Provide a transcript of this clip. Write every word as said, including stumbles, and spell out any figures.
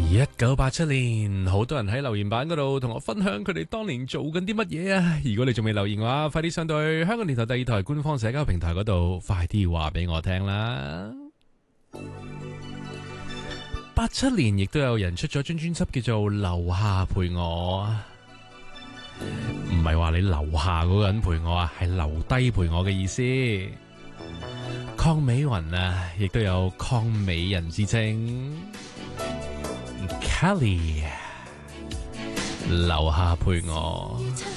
一九八七年，好多人喺留言板嗰度同我分享佢哋當年做緊啲乜嘢啊！如果你仲未留言嘅話，快啲上到去香港電台第二台官方社交平台嗰度，快啲話俾我聽啦！八七年亦都有人出咗張專輯叫做《留下陪我》，唔係話你留下嗰個人陪我啊，係留低陪我嘅意思。鄺美雲啊，亦都有鄺美人之稱。Kelly 留下陪我。